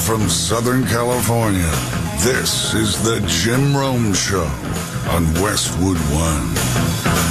from Southern California, this is the Jim Rome Show on Westwood One.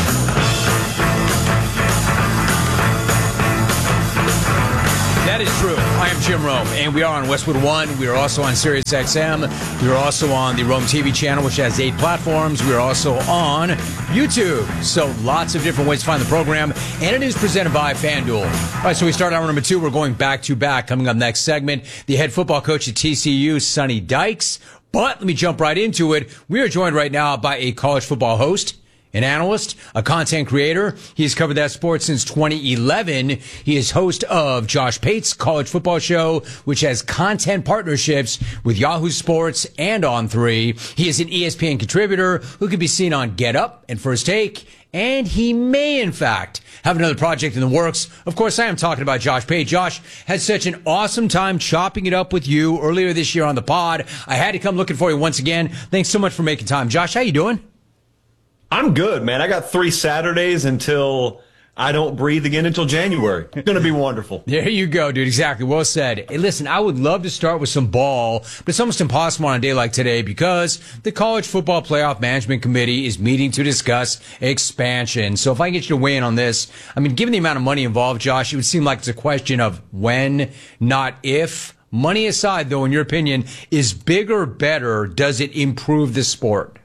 That is true. I am Jim Rome, and we are on Westwood One. We are also on Sirius XM. We are also on the Rome TV channel, which has 8 platforms. We are also on YouTube. So lots of different ways to find the program, and it is presented by FanDuel. All right, so we start hour number 2. We're going back to back. Coming up next segment, the head football coach at TCU, Sonny Dykes. But let me jump right into it. We are joined right now by a college football host, an analyst, a content creator. He's covered that sport since 2011. He is host of Josh Pate's College Football Show, which has content partnerships with Yahoo Sports and On3. He is an ESPN contributor who can be seen on Get Up and First Take. And he may, in fact, have another project in the works. Of course, I am talking about Josh Pate. Josh had such an awesome time chopping it up with you earlier this year on the pod. I had to come looking for you once again. Thanks so much for making time. Josh, how you doing? I'm good, man. I got 3 Saturdays until I don't breathe again until January. It's going to be wonderful. There you go, dude. Exactly. Well said. Hey, listen, I would love to start with some ball, but it's almost impossible on a day like today because the College Football Playoff Management Committee is meeting to discuss expansion. So if I can get you to weigh in on this, I mean, given the amount of money involved, Josh, it would seem like it's a question of when, not if. Money aside, though, in your opinion, is bigger better? Does it improve the sport?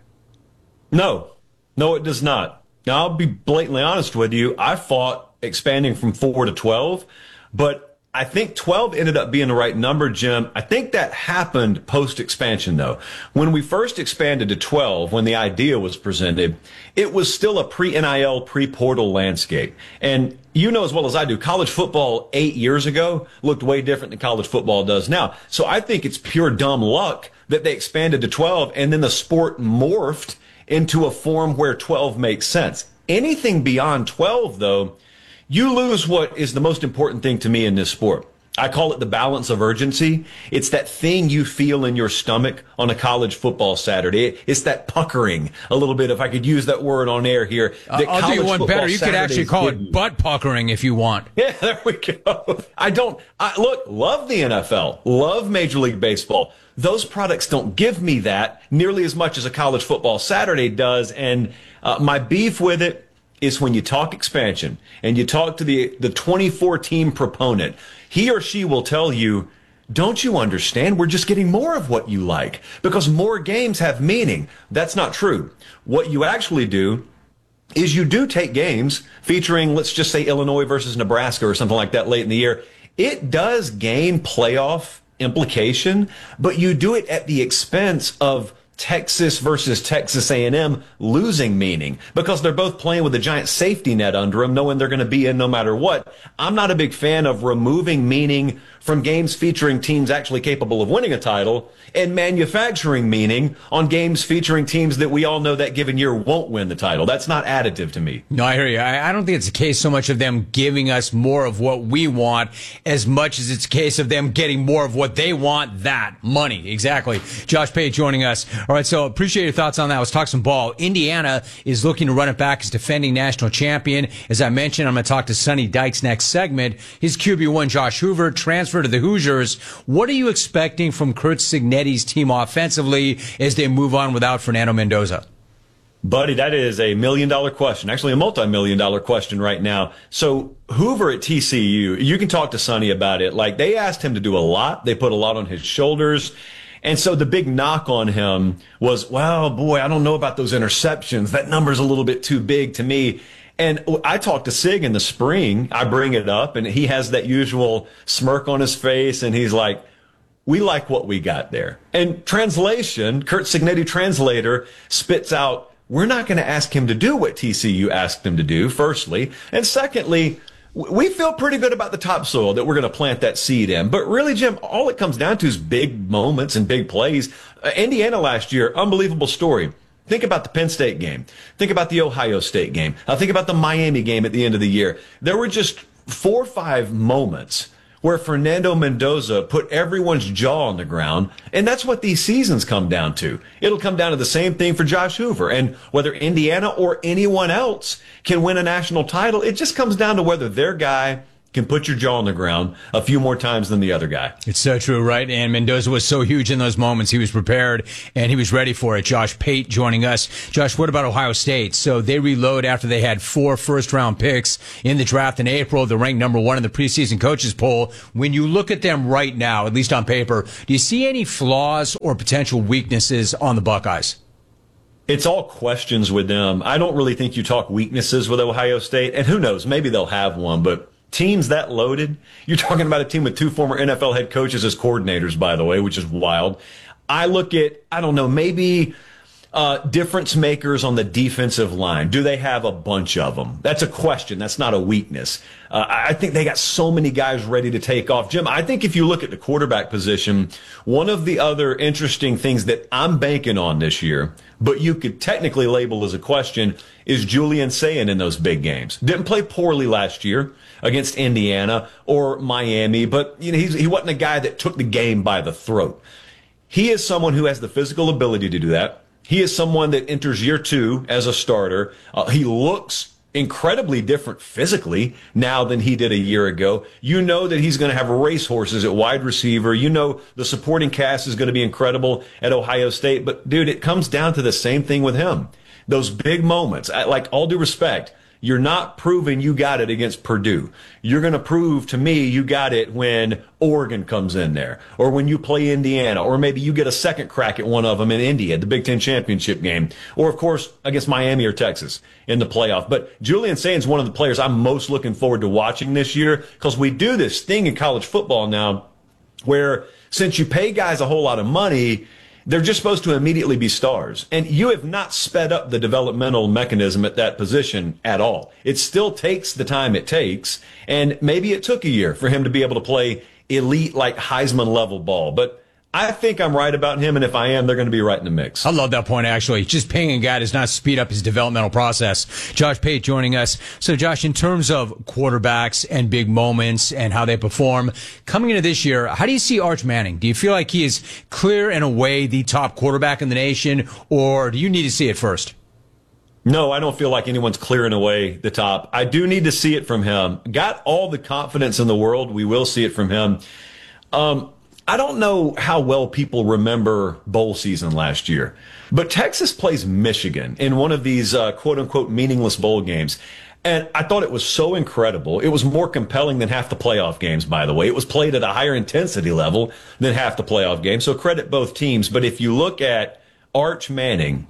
No, it does not. Now, I'll be blatantly honest with you. I fought expanding from 4 to 12, but I think 12 ended up being the right number, Jim. I think that happened post-expansion, though. When we first expanded to 12, when the idea was presented, it was still a pre-NIL, pre-portal landscape. And you know as well as I do, college football 8 years ago looked way different than college football does now. So I think it's pure dumb luck that they expanded to 12 and then the sport morphed into a form where 12 makes sense. Anything beyond 12, though, you lose what is the most important thing to me in this sport. I call it the balance of urgency. It's that thing you feel in your stomach on a college football Saturday. It's that puckering a little bit, if I could use that word on air here. I'll do you one better. You could actually call it butt puckering if you want. Yeah, there we go. Love the NFL, love Major League Baseball. Those products don't give me that nearly as much as a college football Saturday does. And my beef with it is when you talk expansion and you talk to the 24-team proponent, he or she will tell you, don't you understand? We're just getting more of what you like because more games have meaning. That's not true. What you actually do is you do take games featuring, let's just say, Illinois versus Nebraska or something like that late in the year. It does gain playoff implication, but you do it at the expense of Texas versus Texas A&M losing meaning because they're both playing with a giant safety net under them, knowing they're going to be in no matter what. I'm not a big fan of removing meaning from games featuring teams actually capable of winning a title and manufacturing meaning on games featuring teams that we all know that given year won't win the title. That's not additive to me. No, I hear you. I don't think it's a case so much of them giving us more of what we want as much as it's a case of them getting more of what they want, that money. Exactly. Josh Pate joining us. All right, so appreciate your thoughts on that. Let's talk some ball. Indiana is looking to run it back as defending national champion. As I mentioned, I'm going to talk to Sonny Dykes next segment. His QB1, Josh Hoover, transferred to the Hoosiers. What are you expecting from Curt Cignetti's team offensively as they move on without Fernando Mendoza? Buddy, that is a $1 million question, actually a multi-million-dollar question right now. So Hoover at TCU, you can talk to Sonny about it. Like, they asked him to do a lot. They put a lot on his shoulders. And so the big knock on him was, well, boy, I don't know about those interceptions. That number's a little bit too big to me. And I talked to Sig in the spring. I bring it up, and he has that usual smirk on his face, and he's like, we like what we got there. And translation, Curt Cignetti translator spits out, we're not going to ask him to do what TCU asked him to do, firstly. And secondly, we feel pretty good about the topsoil that we're going to plant that seed in. But really, Jim, all it comes down to is big moments and big plays. Indiana last year, unbelievable story. Think about the Penn State game. Think about the Ohio State game. Think about the Miami game at the end of the year. There were just 4 or 5 moments where Fernando Mendoza put everyone's jaw on the ground, and that's what these seasons come down to. It'll come down to the same thing for Josh Hoover, and whether Indiana or anyone else can win a national title, it just comes down to whether their guy can put your jaw on the ground a few more times than the other guy. It's so true, right? And Mendoza was so huge in those moments. He was prepared and he was ready for it. Josh Pate joining us. Josh, what about Ohio State? So they reload after they had 4 first-round picks in the draft in April. They're ranked number 1 in the preseason coaches poll. When you look at them right now, at least on paper, do you see any flaws or potential weaknesses on the Buckeyes? It's all questions with them. I don't really think you talk weaknesses with Ohio State, and who knows, maybe they'll have one, but teams that loaded, you're talking about a team with 2 former NFL head coaches as coordinators, by the way, which is wild. I look at, I don't know, maybe difference makers on the defensive line. Do they have a bunch of them? That's a question. That's not a weakness. I think they got so many guys ready to take off. Jim, I think if you look at the quarterback position, one of the other interesting things that I'm banking on this year, but you could technically label as a question, is Julian Sayin in those big games. Didn't play poorly last year against Indiana or Miami, but he wasn't a guy that took the game by the throat. He is someone who has the physical ability to do that. He is someone that enters year 2 as a starter. He looks incredibly different physically now than he did a year ago. You know that he's going to have racehorses at wide receiver. You know the supporting cast is going to be incredible at Ohio State. But, dude, it comes down to the same thing with him. Those big moments, like all due respect, you're not proving you got it against Purdue. You're going to prove to me you got it when Oregon comes in there, or when you play Indiana, or maybe you get a second crack at one of them in Indy at the Big Ten championship game, or, of course, against Miami or Texas in the playoff. But Julian Sayin's one of the players I'm most looking forward to watching this year, because we do this thing in college football now where since you pay guys a whole lot of money, they're just supposed to immediately be stars. And you have not sped up the developmental mechanism at that position at all. It still takes the time it takes. And maybe it took a year for him to be able to play elite, like Heisman level ball. But I think I'm right about him, and if I am, they're going to be right in the mix. I love that point, actually. Just paying a guy does not speed up his developmental process. Josh Pate joining us. So, Josh, in terms of quarterbacks and big moments and how they perform, coming into this year, how do you see Arch Manning? Do you feel like he is clear and away the top quarterback in the nation, or do you need to see it first? No, I don't feel like anyone's clearing away the top. I do need to see it from him. Got all the confidence in the world. We will see it from him. I don't know how well people remember bowl season last year, but Texas plays Michigan in one of these quote-unquote meaningless bowl games. And I thought it was so incredible. It was more compelling than half the playoff games, by the way. It was played at a higher intensity level than half the playoff games, so credit both teams. But if you look at Arch Manning,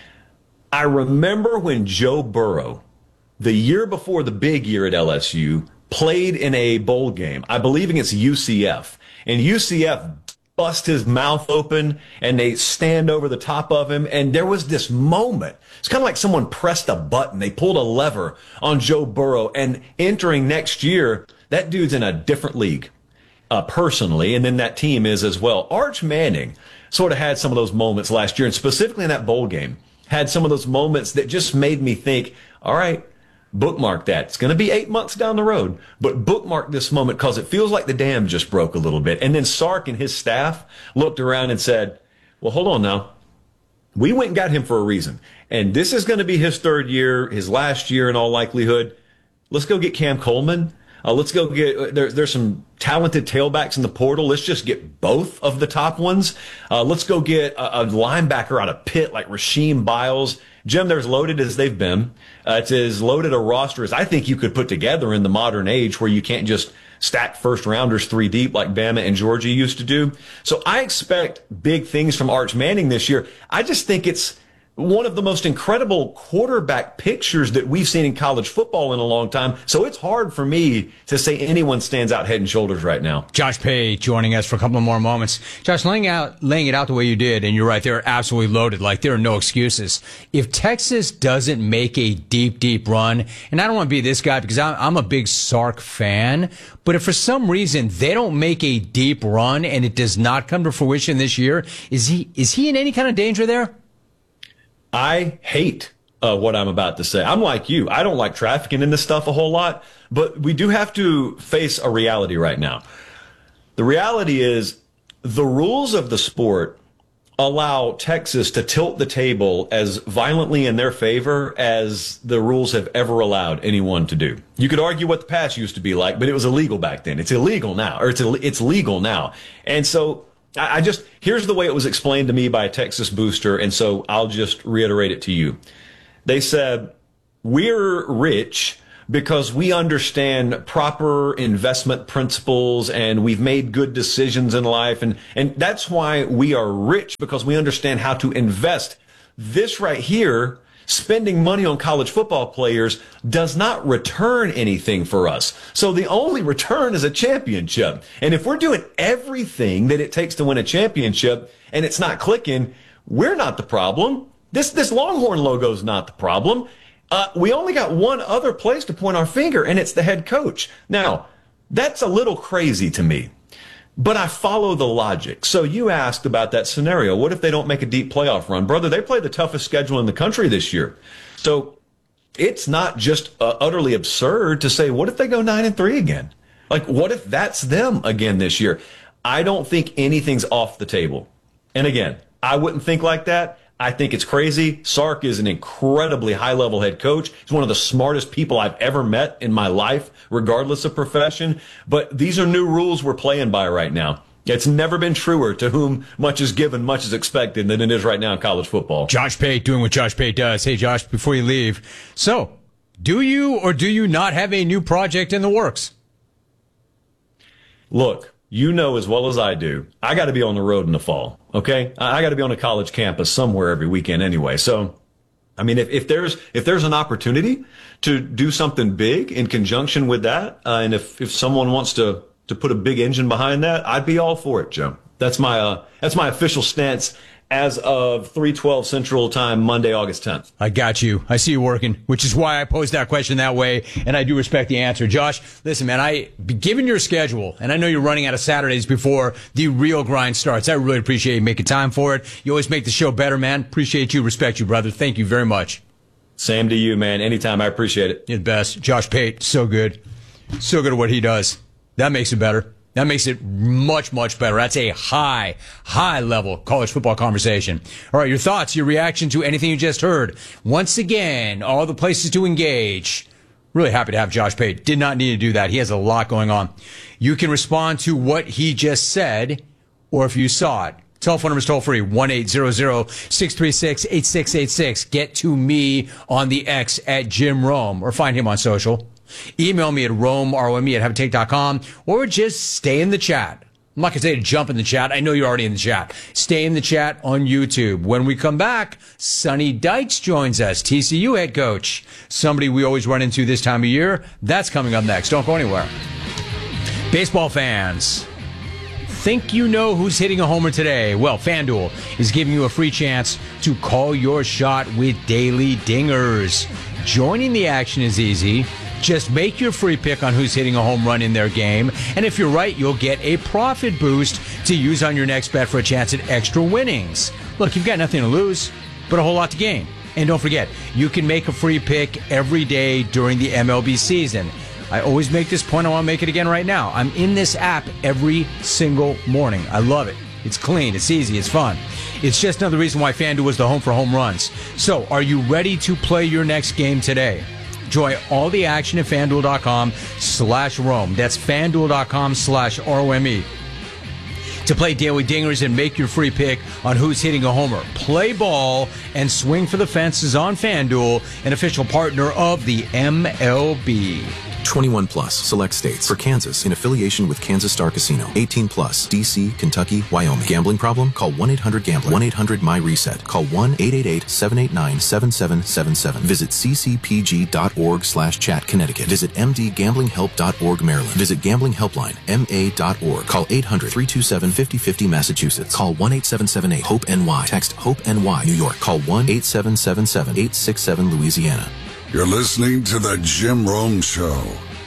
I remember when Joe Burrow, the year before the big year at LSU, played in a bowl game, I believe against UCF. And UCF bust his mouth open, and they stand over the top of him. And there was this moment. It's kind of like someone pressed a button. They pulled a lever on Joe Burrow. And entering next year, that dude's in a different league, personally. And then that team is as well. Arch Manning sort of had some of those moments last year, and specifically in that bowl game, had some of those moments that just made me think, all right, bookmark that. It's going to be 8 months down the road, but bookmark this moment because it feels like the dam just broke a little bit. And then Sark and his staff looked around and said, well, hold on now. We went and got him for a reason. And this is going to be his 3rd year, his last year in all likelihood. Let's go get Cam Coleman. Let's go get, there's some talented tailbacks in the portal. Let's just get both of the top ones. Let's go get a linebacker out of Pitt like Rasheem Biles. Jim, they're as loaded as they've been. It's as loaded a roster as I think you could put together in the modern age, where you can't just stack first rounders 3 deep like Bama and Georgia used to do. So I expect big things from Arch Manning this year. I just think it's one of the most incredible quarterback pictures that we've seen in college football in a long time. So it's hard for me to say anyone stands out head and shoulders right now. Josh Pate joining us for a couple more moments. Josh, laying it out the way you did, and you're right, they're absolutely loaded. Like, there are no excuses. If Texas doesn't make a deep, deep run, and I don't want to be this guy because I'm a big Sark fan, but if for some reason they don't make a deep run and it does not come to fruition this year, is he in any kind of danger there? I hate what I'm about to say. I'm like you. I don't like trafficking in this stuff a whole lot, but we do have to face a reality right now. The reality is the rules of the sport allow Texas to tilt the table as violently in their favor as the rules have ever allowed anyone to do. You could argue what the past used to be like, but it was illegal back then. It's illegal now, or it's legal now. And so here's the way it was explained to me by a Texas booster, and so I'll just reiterate it to you. They said, we're rich because we understand proper investment principles and we've made good decisions in life. And that's why we are rich, because we understand how to invest. This right here, spending money on college football players, does not return anything for us. So the only return is a championship. And if we're doing everything that it takes to win a championship and it's not clicking, we're not the problem. This Longhorn logo is not the problem. We only got one other place to point our finger, and it's the head coach. Now, that's a little crazy to me, but I follow the logic. So you asked about that scenario. What if they don't make a deep playoff run? Brother, they play the toughest schedule in the country this year. So it's not just utterly absurd to say, what if they go 9-3 again? Like, what if that's them again this year? I don't think anything's off the table. And again, I wouldn't think like that. I think it's crazy. Sark is an incredibly high-level head coach. He's one of the smartest people I've ever met in my life, regardless of profession. But these are new rules we're playing by right now. It's never been truer, to whom much is given, much is expected, than it is right now in college football. Josh Pate doing what Josh Pate does. Hey, Josh, before you leave, so do you or do you not have a new project in the works? Look, you know as well as I do, I got to be on the road in the fall, okay? I got to be on a college campus somewhere every weekend anyway. So, I mean, if there's an opportunity to do something big in conjunction with that, and if someone wants to put a big engine behind that, I'd be all for it, Joe. That's my official stance as of 3:12 Central Time, Monday, August 10th. I got you. I see you working, which is why I posed that question that way, and I do respect the answer. Josh, listen, man, given your schedule, and I know you're running out of Saturdays before the real grind starts, I really appreciate you making time for it. You always make the show better, man. Appreciate you. Respect you, brother. Thank you very much. Same to you, man. Anytime. I appreciate it. You're the best. Josh Pate, so good. So good at what he does. That makes it better. That makes it much, much better. That's a high level college football conversation. All right, your thoughts, your reaction to anything you just heard. Once again, all the places to engage. Really happy to have Josh Pate. Did not need to do that. He has a lot going on. You can respond to what he just said, or if you saw it. Telephone number is toll free, 1-800-636-8686. Get to me on the X at Jim Rome, or find him on social. Email me at rome@haveatake.com, or just stay in the chat. I'm not going to say to jump in the chat. I know you're already in the chat. Stay in the chat on YouTube. When we come back, Sonny Dykes joins us, TCU head coach. Somebody we always run into this time of year. That's coming up next. Don't go anywhere. Baseball fans, think you know who's hitting a homer today? Well, FanDuel is giving you a free chance to call your shot with daily dingers. Joining the action is easy. Just make your free pick on who's hitting a home run in their game. And if you're right, you'll get a profit boost to use on your next bet for a chance at extra winnings. Look, you've got nothing to lose, but a whole lot to gain. And don't forget, you can make a free pick every day during the MLB season. I always make this point. I want to make it again right now. I'm in this app every single morning. I love it. It's clean. It's easy. It's fun. It's just another reason why FanDuel is the home for home runs. So, are you ready to play your next game today? Enjoy all the action at FanDuel.com/Rome. That's FanDuel.com/ROME. To play Daily Dingers and make your free pick on who's hitting a homer. Play ball and swing for the fences on FanDuel, an official partner of the MLB. 21 plus, select states. For Kansas, in affiliation with Kansas Star Casino. 18 plus, D.C., Kentucky, Wyoming. Gambling problem? Call 1-800-GAMBLER. 1-800-MY-RESET. Call 1-888-789-7777. Visit ccpg.org/chat, Connecticut. Visit mdgamblinghelp.org, Maryland. Visit Gambling Helpline, ma.org. Call 800-327-5050, Massachusetts. Call 1-8778-HOPE-NY. Text HOPE-NY, New York. Call 1-877-867, Louisiana. You're listening to The Jim Rome Show.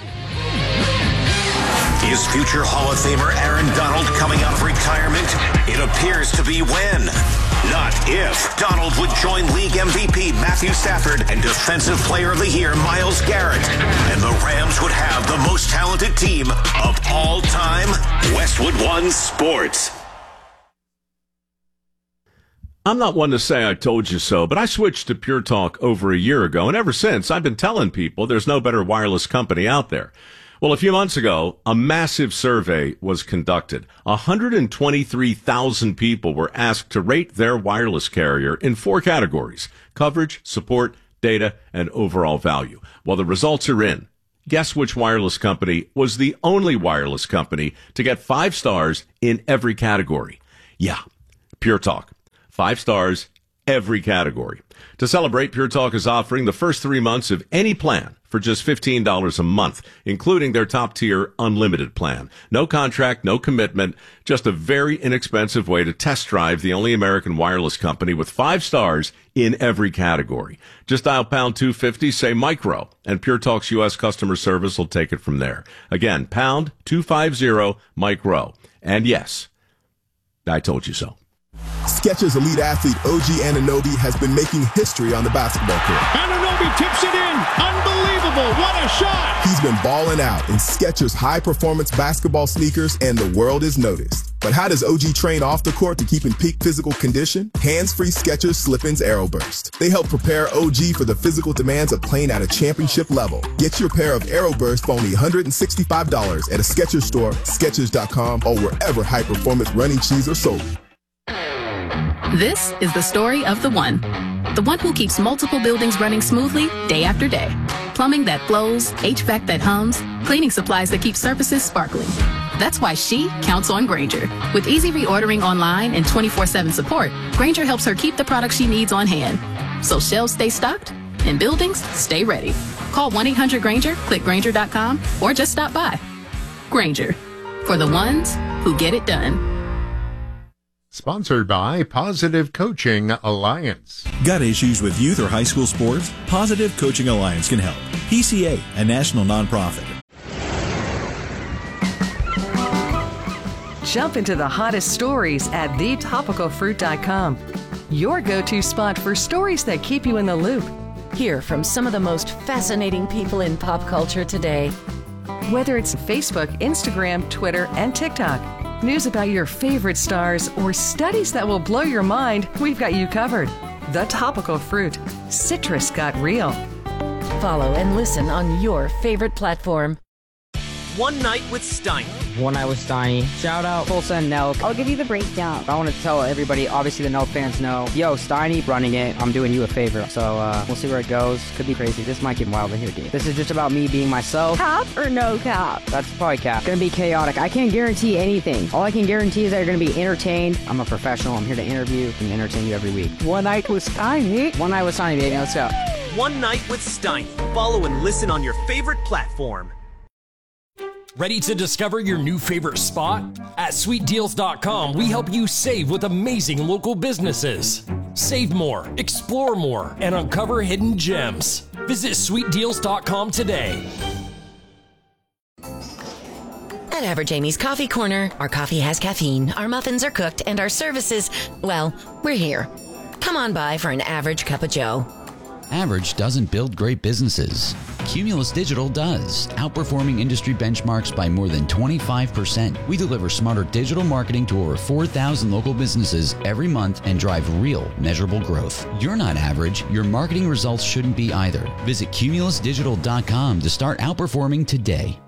Is future Hall of Famer Aaron Donald coming out of retirement? It appears to be when, not if. Donald would join league MVP Matthew Stafford and Defensive Player of the Year Myles Garrett. And the Rams would have the most talented team of all time. Westwood One Sports. I'm not one to say I told you so, but I switched to Pure Talk over a year ago, and ever since, I've been telling people there's no better wireless company out there. Well, a few months ago, a massive survey was conducted. 123,000 people were asked to rate their wireless carrier in 4 categories: coverage, support, data, and overall value. Well, the results are in. Guess which wireless company was the only wireless company to get 5 stars in every category? Yeah, Pure Talk. 5 stars, every category. To celebrate, Pure Talk is offering the first 3 months of any plan for just $15 a month, including their top-tier unlimited plan. No contract, no commitment, just a very inexpensive way to test drive the only American wireless company with 5 stars in every category. Just dial pound 250, say micro, and Pure Talk's U.S. customer service will take it from there. Again, pound 250, micro. And yes, I told you so. Skechers elite athlete OG Anunoby has been making history on the basketball court. Anunoby tips it in. Unbelievable. What a shot. He's been balling out in Skechers high-performance basketball sneakers, and the world is noticed. But how does OG train off the court to keep in peak physical condition? Hands-free Skechers Slip-ins Aeroburst. They help prepare OG for the physical demands of playing at a championship level. Get your pair of Aeroburst for only $165 at a Skechers store, Skechers.com, or wherever high-performance running shoes are sold. This is the story of the one who keeps multiple buildings running smoothly day after day. Plumbing that flows, HVAC that hums, cleaning supplies that keep surfaces sparkling. That's why she counts on Grainger. With easy reordering online and 24/7 support, Grainger helps her keep the products she needs on hand. So shelves stay stocked and buildings stay ready. Call 1-800-GRAINGER, click Grainger.com, or just stop by. Grainger, for the ones who get it done. Sponsored by Positive Coaching Alliance. Got issues with youth or high school sports? Positive Coaching Alliance can help. PCA, a national nonprofit. Jump into the hottest stories at thetopicalfruit.com. Your go-to spot for stories that keep you in the loop. Hear from some of the most fascinating people in pop culture today. Whether it's Facebook, Instagram, Twitter, and TikTok. News about your favorite stars or studies that will blow your mind, we've got you covered. The Topical Fruit. Citrus got real. Follow and listen on your favorite platform. One Night with Steiny. One Night with Steiny. Shout out Tulsa and Nelk. I'll give you the breakdown. I want to tell everybody, obviously the Nelk fans know, yo, Steiny running it. I'm doing you a favor. So we'll see where it goes. Could be crazy. This might get wild in here, dude. This is just about me being myself. Cap or no cap? That's probably cap. It's going to be chaotic. I can't guarantee anything. All I can guarantee is that you're going to be entertained. I'm a professional. I'm here to interview and entertain you every week. One Night with Steiny. One Night with Steiny, baby. Let's go. One Night with Steiny. Follow and listen on your favorite platform. Ready to discover your new favorite spot? At SweetDeals.com, we help you save with amazing local businesses. Save more, explore more, and uncover hidden gems. Visit SweetDeals.com today. At Average Amy's Coffee Corner, our coffee has caffeine, our muffins are cooked, and our services, well, we're here. Come on by for an average cup of joe. Average doesn't build great businesses. Cumulus Digital does, outperforming industry benchmarks by more than 25%. We deliver smarter digital marketing to over 4,000 local businesses every month and drive real, measurable growth. You're not average. Your marketing results shouldn't be either. Visit cumulusdigital.com to start outperforming today.